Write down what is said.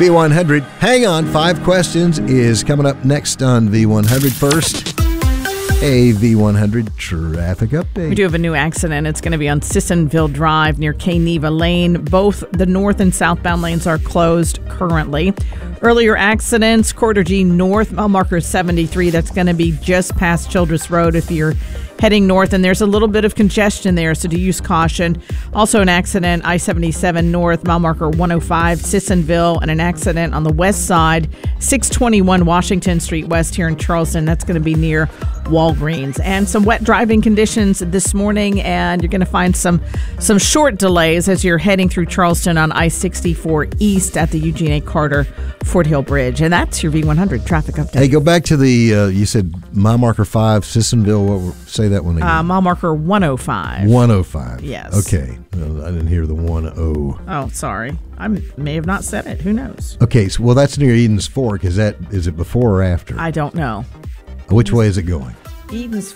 V100. Hang on, 5 questions is coming up next on V100. First, a V100 traffic update. We do have a new accident. It's going to be on Sissonville Drive near K-Neva Lane. Both the north and southbound lanes are closed currently. Earlier accidents, Corridor G North, mile marker 73. That's going to be just past Childress Road if you're heading north, and there's a little bit of congestion there, so do use caution. Also an accident, I-77 North, mile marker 105, Sissonville, and an accident on the west side, 621 Washington Street West here in Charleston. That's going to be near Walgreens. And some wet driving conditions this morning, and you're going to find some short delays as you're heading through Charleston on I-64 East at the Eugene A. Carter Fort Hill Bridge. And that's your V100 traffic update. Hey, go back to the, you said mile marker 5, Sissonville. Say that one again. Mile marker 105. 105. Yes. Okay. Well, I didn't hear the 10. Oh, sorry. I may have not said it. Who knows? Okay, so well, that's near Eden's Fork. Is it before or after? I don't know. Which way is it going? Eden's